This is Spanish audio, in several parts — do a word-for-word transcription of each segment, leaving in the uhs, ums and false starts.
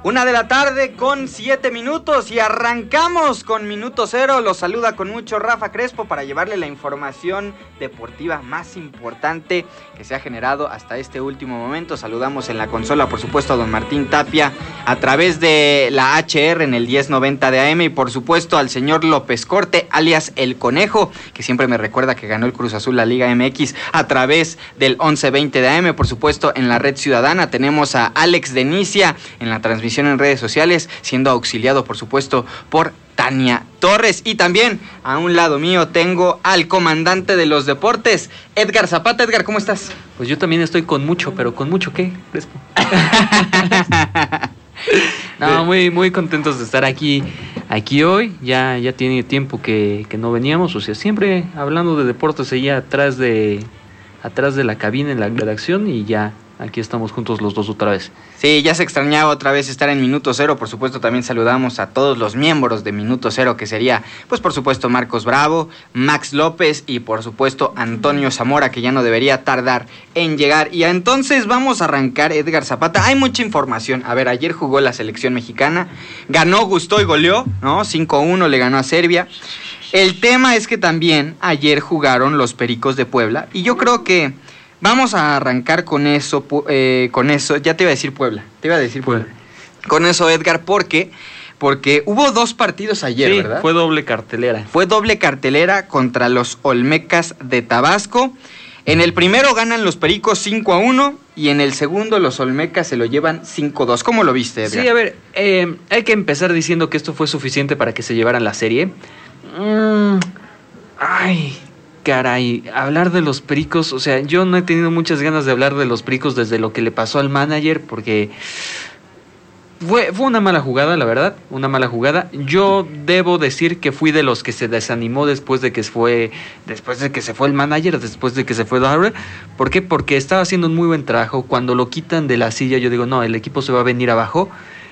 Una de la tarde con siete minutos y arrancamos con Minuto Cero. Los saluda con mucho Rafa Crespo para llevarle la información deportiva más importante que se ha generado hasta este último momento. Saludamos en la consola, por supuesto, a don Martín Tapia a través de la H R en el diez noventa de A M y por supuesto al señor López Corte, alias El Conejo, que siempre me recuerda que ganó el Cruz Azul la Liga M X a través del once veinte de A M. Por supuesto, en la Red Ciudadana tenemos a Alex Denicia en la transmisión en redes sociales, siendo auxiliado, por supuesto, por Tania Torres. Y también a un lado mío tengo al comandante de los deportes, Edgar Zapata. Edgar, ¿cómo estás? Pues yo también estoy con mucho, pero ¿con mucho qué, Crespo? No, muy, muy contentos de estar aquí, aquí hoy. Ya, ya tiene tiempo que, que no veníamos, o sea, siempre hablando de deportes allá atrás de, atrás de la cabina en la redacción, y ya aquí estamos juntos los dos otra vez. Sí, ya se extrañaba otra vez estar en Minuto Cero. Por supuesto, también saludamos a todos los miembros de Minuto Cero, que sería, pues por supuesto, Marcos Bravo, Max López y por supuesto Antonio Zamora, que ya no debería tardar en llegar. Y entonces vamos a arrancar, Edgar Zapata. Hay mucha información. A ver, ayer jugó la selección mexicana, ganó, gustó y goleó, ¿no? cinco uno le ganó a Serbia. El tema es que también ayer jugaron los Pericos de Puebla y yo creo que vamos a arrancar con eso, eh, con eso, ya te iba a decir Puebla, te iba a decir Puebla. Con eso, Edgar, porque, porque hubo dos partidos ayer, sí, ¿verdad? Fue doble cartelera. Fue doble cartelera contra los Olmecas de Tabasco. En el primero ganan los Pericos cinco a uno y en el segundo los Olmecas se lo llevan cinco a dos. ¿Cómo lo viste, Edgar? Sí, a ver, eh, hay que empezar diciendo que esto fue suficiente para que se llevaran la serie. Mm, ay... Caray, hablar de los Pericos, o sea, yo no he tenido muchas ganas de hablar de los Pericos desde lo que le pasó al manager, porque fue, fue una mala jugada, la verdad, una mala jugada. Yo debo decir que fui de los que se desanimó después de que fue, después de que se fue el manager, después de que se fue Darrell. ¿Por qué? Porque estaba haciendo un muy buen trabajo. Cuando lo quitan de la silla, yo digo, no, el equipo se va a venir abajo.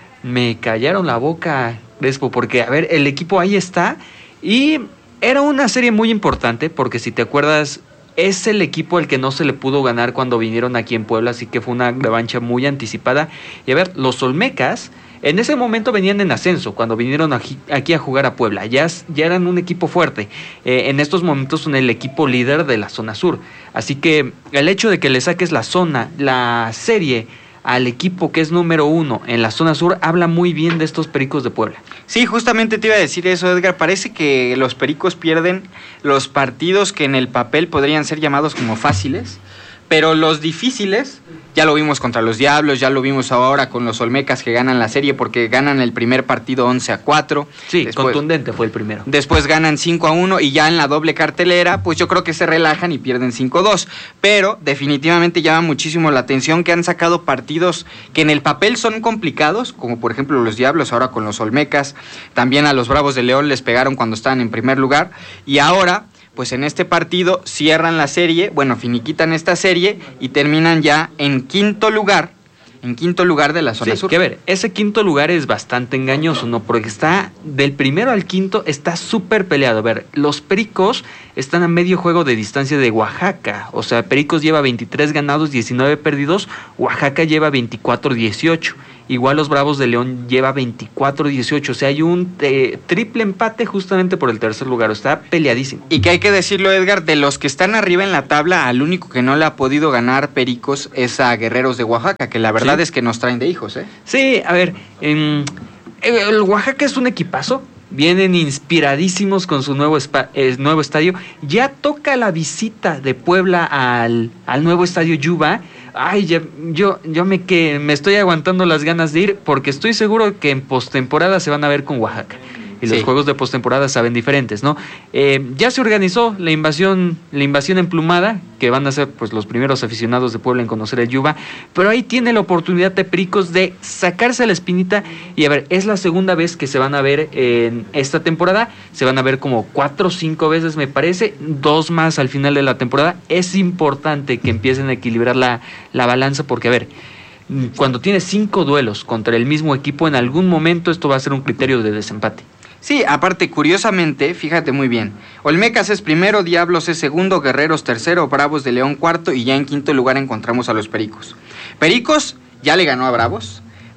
Me callaron la boca, Crespo, porque, a ver, el equipo ahí está y era una serie muy importante porque, si te acuerdas, es el equipo al que no se le pudo ganar cuando vinieron aquí en Puebla, así que fue una revancha muy anticipada. Y a ver, los Olmecas en ese momento venían en ascenso cuando vinieron aquí, aquí a jugar a Puebla, ya, ya eran un equipo fuerte, eh, en estos momentos son el equipo líder de la zona sur, así que el hecho de que le saques la zona, la serie al equipo que es número uno en la zona sur, habla muy bien de estos Pericos de Puebla. Sí, justamente te iba a decir eso, Edgar. Parece que los Pericos pierden los partidos que en el papel podrían ser llamados como fáciles, pero los difíciles, ya lo vimos contra los Diablos, ya lo vimos ahora con los Olmecas, que ganan la serie porque ganan el primer partido once a cuatro. Sí, después, contundente fue el primero. Después ganan cinco a uno y ya en la doble cartelera, pues yo creo que se relajan y pierden cinco a dos. Pero definitivamente llama muchísimo la atención que han sacado partidos que en el papel son complicados, como por ejemplo los Diablos ahora con los Olmecas. También a los Bravos de León les pegaron cuando estaban en primer lugar. Y ahora, pues en este partido cierran la serie, bueno, finiquitan esta serie y terminan ya en quinto lugar, en quinto lugar de la zona sí, sur. Que a ver, ese quinto lugar es bastante engañoso, ¿no? Porque está, del primero al quinto, está súper peleado. A ver, los Pericos están a medio juego de distancia de Oaxaca, o sea, Pericos lleva veintitrés ganados, diecinueve perdidos, Oaxaca lleva veinticuatro dieciocho. Igual los Bravos de León lleva veinticuatro dieciocho, o sea, hay un eh, triple empate justamente por el tercer lugar, está peleadísimo. Y que hay que decirlo, Edgar, de los que están arriba en la tabla, al único que no le ha podido ganar Pericos es a Guerreros de Oaxaca, que la verdad sí es que nos traen de hijos, ¿eh? Sí, a ver, eh, el Oaxaca es un equipazo, vienen inspiradísimos con su nuevo, spa, eh, nuevo estadio, ya toca la visita de Puebla al, al nuevo estadio Yuba. Ay, ya, yo, yo me que me estoy aguantando las ganas de ir porque estoy seguro que en postemporada se van a ver con Oaxaca. Y sí, los juegos de postemporada saben diferentes, ¿no? Eh, ya se organizó la invasión, la invasión emplumada, que van a ser pues los primeros aficionados de Puebla en conocer el Yuba, pero ahí tiene la oportunidad de Pericos de sacarse la espinita y a ver, es la segunda vez que se van a ver en esta temporada, se van a ver como cuatro o cinco veces me parece, dos más al final de la temporada. Es importante que empiecen a equilibrar la, la balanza porque a ver, cuando tienes cinco duelos contra el mismo equipo, en algún momento esto va a ser un criterio de desempate. Sí, aparte, curiosamente, fíjate muy bien, Olmecas es primero, Diablos es segundo, Guerreros tercero, Bravos de León cuarto y ya en quinto lugar encontramos a los Pericos. Pericos ya le ganó a Bravos,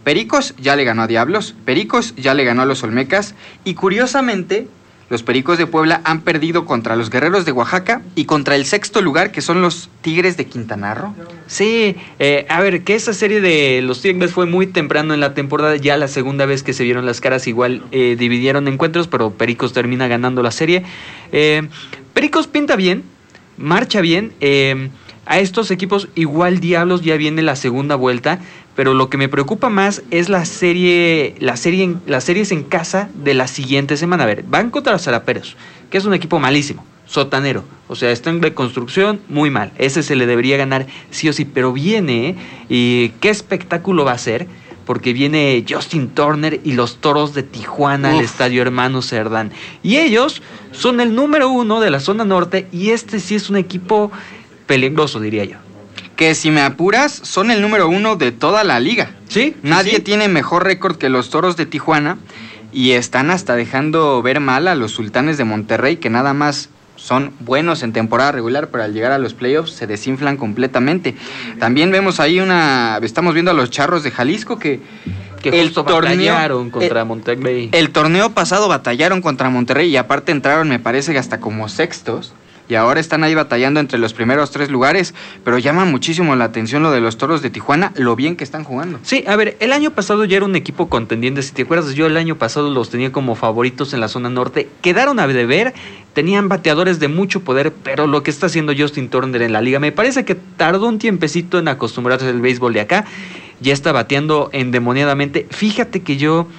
Pericos ya le ganó a Diablos, Pericos ya le ganó a los Olmecas y curiosamente los Pericos de Puebla han perdido contra los Guerreros de Oaxaca y contra el sexto lugar, que son los Tigres de Quintana Roo. Sí, eh, a ver, que esa serie de los Tigres fue muy temprano en la temporada, ya la segunda vez que se vieron las caras igual eh, dividieron encuentros, pero Pericos termina ganando la serie. Eh, Pericos pinta bien, marcha bien, eh, a estos equipos igual Diablos ya viene la segunda vuelta, pero lo que me preocupa más es la serie, la serie, en, las series en casa de la siguiente semana. A ver, van contra los Zaraperos, que es un equipo malísimo, sotanero, o sea, está en reconstrucción, muy mal. Ese se le debería ganar sí o sí, pero viene, ¿eh? Y qué espectáculo va a ser, porque viene Justin Turner y los Toros de Tijuana Uf. al Estadio Hermano Cerdán. Y ellos son el número uno de la zona norte, y este sí es un equipo peligroso, diría yo. Que si me apuras, son el número uno de toda la liga. Sí. Nadie sí. tiene mejor récord que los Toros de Tijuana y están hasta dejando ver mal a los Sultanes de Monterrey, que nada más son buenos en temporada regular, pero al llegar a los playoffs se desinflan completamente. También vemos ahí una... Estamos viendo a los Charros de Jalisco que... Que justo el batallaron torneo, contra el, Monterrey. El torneo pasado batallaron contra Monterrey y aparte entraron, me parece, que hasta como sextos. Y ahora están ahí batallando entre los primeros tres lugares, pero llama muchísimo la atención lo de los Toros de Tijuana, lo bien que están jugando. Sí, a ver, el año pasado ya era un equipo contendiente, si te acuerdas, yo el año pasado los tenía como favoritos en la zona norte, quedaron a deber, tenían bateadores de mucho poder, pero lo que está haciendo Justin Turner en la liga, me parece que tardó un tiempecito en acostumbrarse al béisbol de acá, ya está bateando endemoniadamente. Fíjate que yo,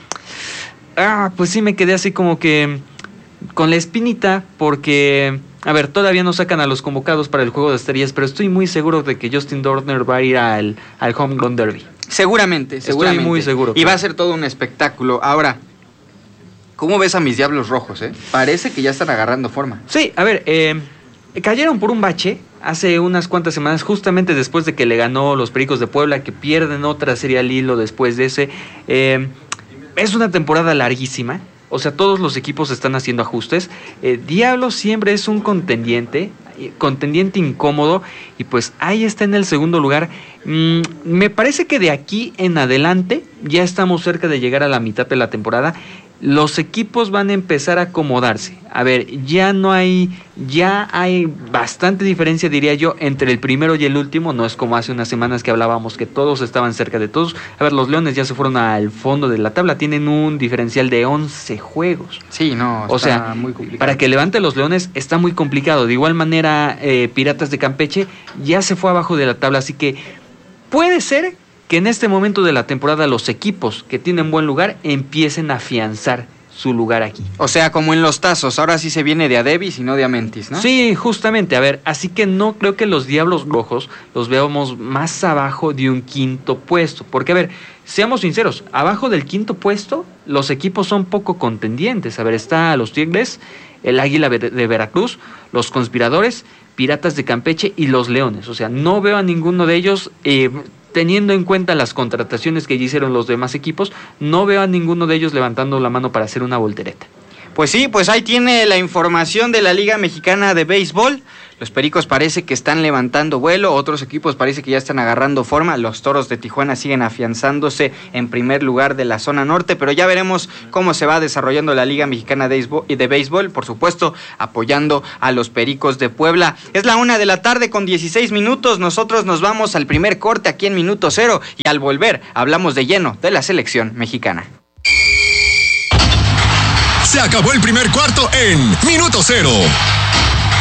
ah, pues sí me quedé así como que con la espinita, porque... A ver, todavía no sacan a los convocados para el Juego de Estrellas, pero estoy muy seguro de que Justin Turner va a ir al, al Home Run Derby. Seguramente, seguramente. Estoy muy seguro. Y claro, va a ser todo un espectáculo. Ahora, ¿cómo ves a mis Diablos Rojos, eh? Parece que ya están agarrando forma. Sí, a ver, eh, cayeron por un bache hace unas cuantas semanas, justamente después de que le ganó los Pericos de Puebla, que pierden otra serie al hilo después de ese. Eh, es una temporada larguísima. O sea, todos los equipos están haciendo ajustes. Eh, Diablos siempre es un contendiente, contendiente incómodo, y pues ahí está en el segundo lugar. Mm, me parece que de aquí en adelante ya estamos cerca de llegar a la mitad de la temporada. Los equipos van a empezar a acomodarse. A ver, ya no hay, ya hay bastante diferencia, diría yo, entre el primero y el último. No es como hace unas semanas que hablábamos que todos estaban cerca de todos. A ver, los Leones ya se fueron al fondo de la tabla. Tienen un diferencial de once juegos. Sí, no, o sea, muy complicado. Para que levante los Leones está muy complicado. De igual manera, eh, Piratas de Campeche ya se fue abajo de la tabla. Así que puede ser que en este momento de la temporada los equipos que tienen buen lugar empiecen a afianzar su lugar aquí. O sea, como en los tazos, ahora sí se viene de Adebis y no de Amentis, ¿no? Sí, justamente, a ver, así que no creo que los Diablos Rojos los veamos más abajo de un quinto puesto, porque a ver, seamos sinceros, abajo del quinto puesto los equipos son poco contendientes. A ver, está los Tigres, el Águila de Veracruz, los Conspiradores, Piratas de Campeche y los Leones. O sea, no veo a ninguno de ellos... Eh, teniendo en cuenta las contrataciones que ya hicieron los demás equipos, no veo a ninguno de ellos levantando la mano para hacer una voltereta. Pues sí, pues ahí tiene la información de la Liga Mexicana de Béisbol. Los Pericos parece que están levantando vuelo, otros equipos parece que ya están agarrando forma. Los Toros de Tijuana siguen afianzándose en primer lugar de la zona norte, pero ya veremos cómo se va desarrollando la Liga Mexicana de Béisbol, por supuesto, apoyando a los Pericos de Puebla. Es la una de la tarde con dieciséis minutos, nosotros nos vamos al primer corte aquí en Minuto Cero y al volver hablamos de lleno de la selección mexicana. Se acabó el primer cuarto en Minuto Cero.